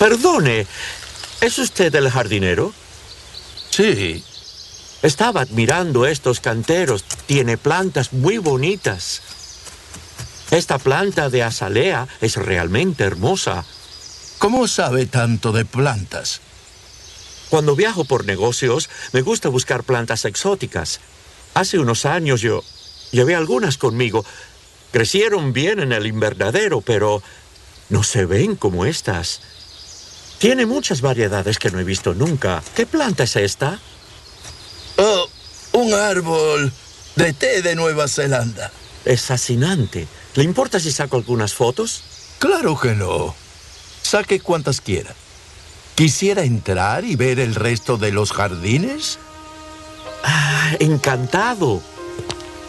Perdone, ¿es usted el jardinero? Sí. Estaba admirando estos canteros. Tiene plantas muy bonitas. Esta planta de azalea es realmente hermosa. ¿Cómo sabe tanto de plantas? Cuando viajo por negocios, me gusta buscar plantas exóticas. Hace unos años yo llevé algunas conmigo. Crecieron bien en el invernadero, pero no se ven como estas. Tiene muchas variedades que no he visto nunca. ¿Qué planta es esta? Oh, un árbol de té de Nueva Zelanda. Es fascinante. ¿Le importa si saco algunas fotos? Claro que no. Saque cuantas quiera. ¿Quisiera entrar y ver el resto de los jardines? Ah, encantado.